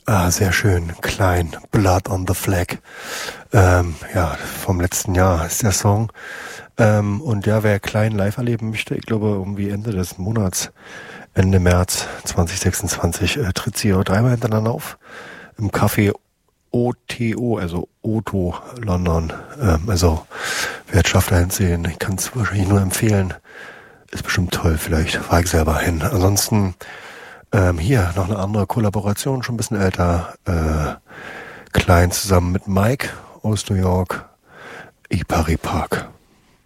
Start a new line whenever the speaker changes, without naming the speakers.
Ah, sehr schön. Klein. Blood on the Flag. Ja, vom letzten Jahr ist der Song. Und ja, wer Klein live erleben möchte, ich glaube, irgendwie Ende des Monats, Ende März 2026, tritt sie auch dreimal hintereinander auf. Im Café OTO, also Otto London. Also, wer es schafft, da hinzusehen, ich kann es wahrscheinlich nur empfehlen. Ist bestimmt toll, vielleicht fahre ich selber hin. Ansonsten hier noch eine andere Kollaboration, schon ein bisschen älter. Klein zusammen mit Mike aus New York. Ipari Park.